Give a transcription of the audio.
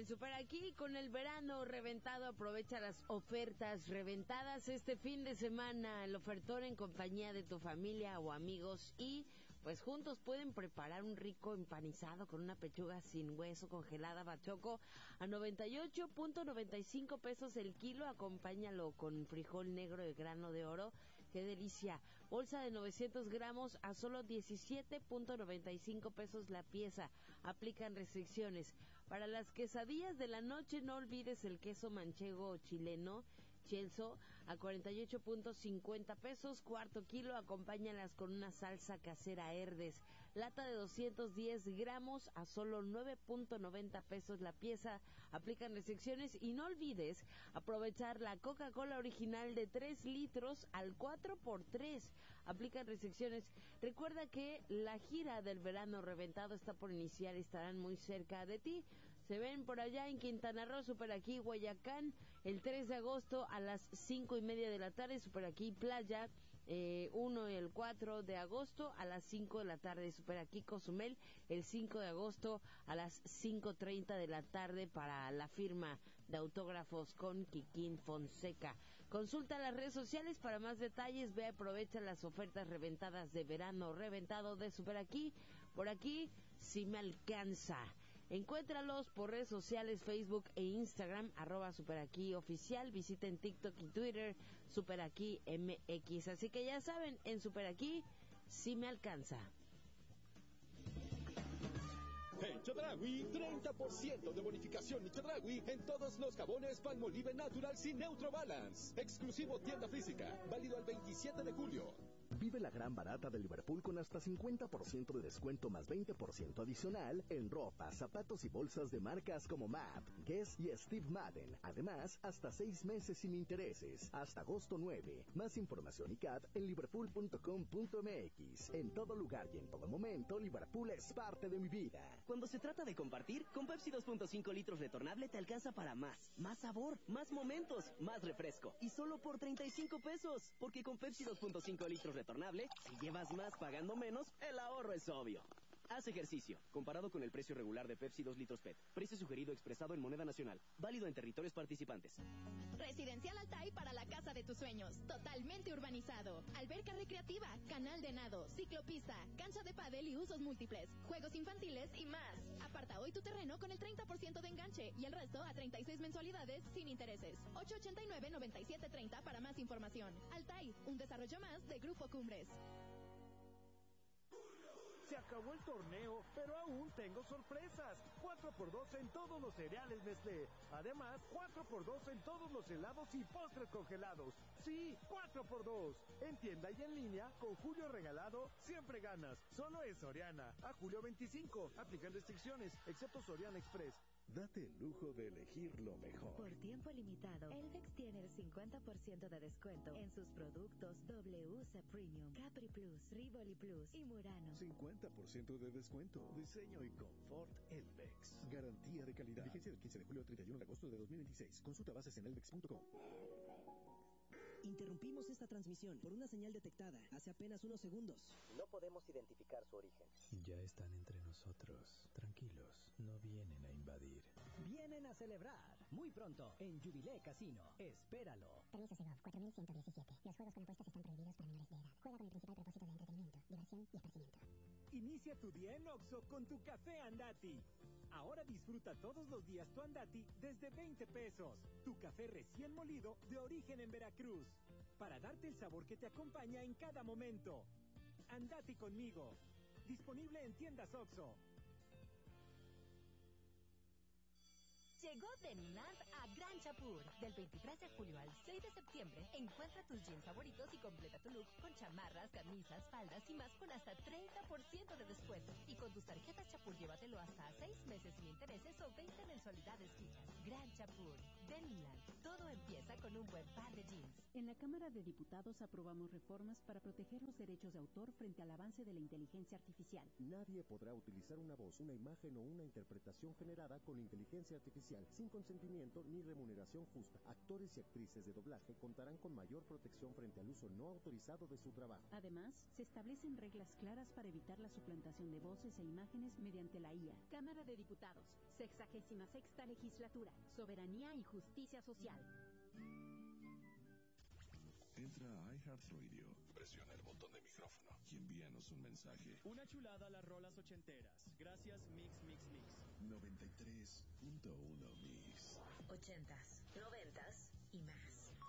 En Super Aquí, con el verano reventado, aprovecha las ofertas reventadas este fin de semana. El ofertón en compañía de tu familia o amigos y pues juntos pueden preparar un rico empanizado con una pechuga sin hueso congelada bachoco a 98.95 pesos el kilo. Acompáñalo con frijol negro de grano de oro. ¡Qué delicia! Bolsa de 900 gramos a solo 17.95 pesos la pieza. Aplican restricciones. Para las quesadillas de la noche no olvides el queso manchego chileno Chelso a 48.50 pesos, cuarto kilo. Acompáñalas con una salsa casera Herdes. Lata de 210 gramos a solo 9.90 pesos la pieza. Aplican restricciones y no olvides aprovechar la Coca-Cola original de 3 litros al 4x3. Aplican restricciones. Recuerda que la gira del verano reventado está por iniciar y estarán muy cerca de ti. Se ven por allá en Quintana Roo, Super Aquí, Guayacán, el 3 de agosto a las 5:30 de la tarde, Super Aquí, Playa, 1 y el 4 de agosto a las 5 de la tarde, Super Aquí, Cozumel, el 5 de agosto a las 5:30 de la tarde para la firma de autógrafos con Kikín Fonseca. Consulta las redes sociales para más detalles, ve, aprovecha las ofertas reventadas de verano reventado de Super Aquí. Por aquí, si me alcanza. Encuéntralos por redes sociales, Facebook e Instagram, @superaquioficial. Visiten TikTok y Twitter, Superaquí MX. Así que ya saben, en Superaquí sí me alcanza. En Chedraui, 30% de bonificación en Chedraui en todos los jabones Palmolive Naturals y Neutro Balance. Exclusivo tienda física, válido al 27 de julio. Vive la gran barata de Liverpool con hasta 50% de descuento más 20% adicional en ropa, zapatos y bolsas de marcas como MAP, Guess y Steve Madden. Además, hasta 6 meses sin intereses, hasta agosto 9. Más información y CAT en liverpool.com.mx. En todo lugar y en todo momento, Liverpool es parte de mi vida. Cuando se trata de compartir, con Pepsi 2.5 litros retornable te alcanza para más. Más sabor, más momentos, más refresco. Y solo por 35 pesos. Porque con Pepsi 2.5 litros retornable, si llevas más pagando menos, el ahorro es obvio. Haz ejercicio. Comparado con el precio regular de Pepsi 2 litros PET. Precio sugerido expresado en moneda nacional. Válido en territorios participantes. Residencial Altai para la casa de tus sueños. Totalmente urbanizado. Alberca recreativa, canal de nado, ciclopista, cancha de pádel y usos múltiples, juegos infantiles y más. Aparta hoy tu terreno con el 30% de enganche y el resto a 36 mensualidades sin intereses. 889-9730 para más información. Altai, un desarrollo más de Grupo Cumbres. Se acabó el torneo, pero aún tengo sorpresas. 4x2 en todos los cereales Nestlé. Además, 4x2 en todos los helados y postres congelados. Sí, 4x2. En tienda y en línea, con Julio Regalado, siempre ganas. Solo es Soriana. A julio 25. Aplican restricciones, excepto Soriana Express. Date el lujo de elegir lo mejor. Por tiempo limitado, Elvex tiene el 50% de descuento en sus productos WC Premium, Capri Plus, Rivoli Plus y Murano. 50% de descuento. Diseño y confort Elvex. Garantía de calidad. Vigencia del 15 de julio al 31 de agosto de 2026. Consulta bases en elvex.com. Interrumpimos esta transmisión por una señal detectada hace apenas unos segundos. No podemos identificar su origen. Ya están entre nosotros. Tranquilos, no vienen a invadir. Vienen a celebrar. Muy pronto, en Jubilee Casino. Espéralo. Permiso Segov 4117. Los juegos con apuestas están prohibidos para menores de edad. Juega con el principal propósito de entretenimiento, diversión y esparcimiento. Inicia tu día en Oxxo con tu café Andati. Ahora disfruta todos los días tu Andati desde 20 pesos. Tu café recién molido de origen en Veracruz. Para darte el sabor que te acompaña en cada momento. Andati conmigo. Disponible en tiendas Oxxo. Llegó Denimland a Gran Chapur. Del 23 de julio al 6 de septiembre, encuentra tus jeans favoritos y completa tu look con chamarras, camisas, faldas y más con hasta 30% de descuento. Y con tus tarjetas Chapur, llévatelo hasta 6 meses sin intereses o 20 mensualidades fijas. Gran Chapur. Denimland. Todo empieza con un buen par de jeans. En la Cámara de Diputados aprobamos reformas para proteger los derechos de autor frente al avance de la inteligencia artificial. Nadie podrá utilizar una voz, una imagen o una interpretación generada con inteligencia artificial comercial, sin consentimiento ni remuneración justa. Actores y actrices de doblaje contarán con mayor protección frente al uso no autorizado de su trabajo. Además, se establecen reglas claras para evitar la suplantación de voces e imágenes mediante la IA. Cámara de Diputados, 66ª Legislatura, Soberanía y Justicia Social. Entra a iHeartRadio, presiona el botón de micrófono y envíanos un mensaje. Una chulada las rolas ochenteras. Gracias, Mix. 93.1 Mix. 80s, 90s y más.